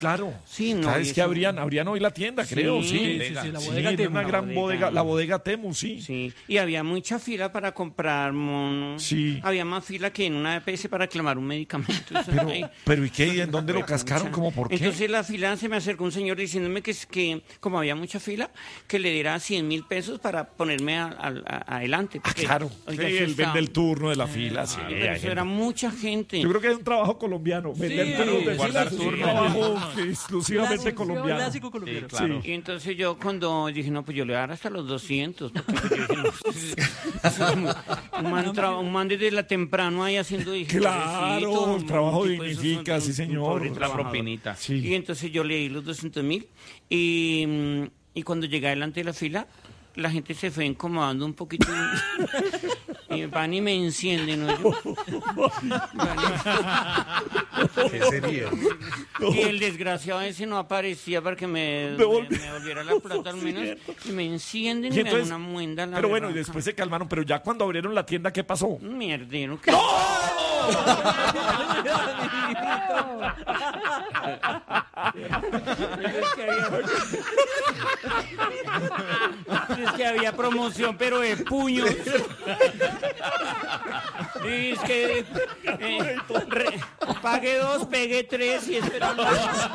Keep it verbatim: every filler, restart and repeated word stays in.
Claro. Sí, no, ¿Sabes y que eso- abrían, abrían hoy la tienda, creo? Sí, Sí, sí, sí, sí, la Sí, bodega de Temu. una La gran bodega. bodega, la bodega Temu, sí. Sí, y había mucha fila para comprar monos. Sí. Había más fila que en una E P S para reclamar un medicamento. Eso Pero, ahí. pero ¿y qué? ¿Y en dónde lo cascaron? Mucha. ¿Cómo por qué? Entonces la fila se me acercó un señor diciéndome que, es que como había mucha fila, que le diera cien mil pesos para ponerme a- a- a- adelante. Ah, porque, claro. oiga, Sí, eso el estaba- vende el turno de la fila. Sí, Pero hay eso gente. era mucha gente. Yo creo que es un trabajo colombiano. Vender Sí, turnos de guardar filas es un turno. trabajo exclusivamente Clásico, colombiano. Clásico colombiano. Sí, claro. Y entonces yo cuando dije, no, pues yo le voy a dar hasta los doscientos. Porque yo dije, no, un, man tra- un man desde la temprano ahí haciendo... dije, Claro, pobrecito, el trabajo un tipo de esos, dignifica, un- sí, un señor. pobre La trabajador. propinita. Sí. Y entonces yo le di los doscientos mil y, mm, y cuando llegué delante de la fila, la gente se fue incomodando un poquito y, y van y me encienden, ¿no? Yo- ¿Qué sería? y el desgraciado ese no aparecía para que me, Devol- me, me volviera la plata al menos. Y me encienden y, Y me dan entonces- una muenda. La Pero bueno, y berraca. después se calmaron. Pero ya cuando abrieron la tienda, ¿qué pasó? Un mierdero. ¿Qué? Es que había- es que había promoción, pero de puños. Y es que eh, re- pagué dos, pegué tres y espero.